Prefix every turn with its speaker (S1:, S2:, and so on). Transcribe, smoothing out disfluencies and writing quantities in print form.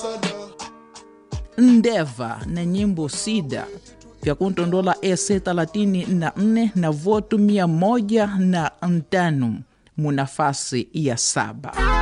S1: Ndeva na nyimbo Sida vya kuntondola S34 na votu 105 munafasi ya 7.